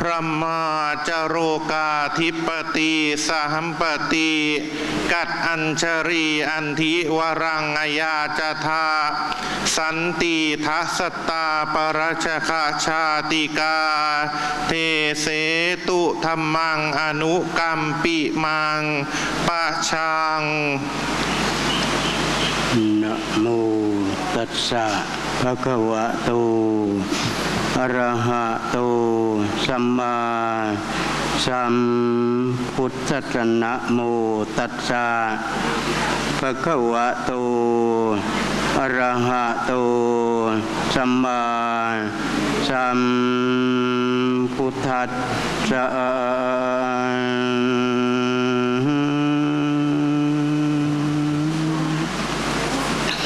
รหมาจโรกาธิปติสหัมปติกัดอัญชรีอันทิวรังอายาจธาสันติทัสตาปรัชคาชาติกาเทเสตุธัมมังอนุกัมปิมังปะชังนะโมตัสสะภะคะวะโตอะระหะโตสัมมาสัมพุทธัสสะนะโมตัสสะภะคะวะโตอะระหะโตสัมมาสัมพุทธัสสะ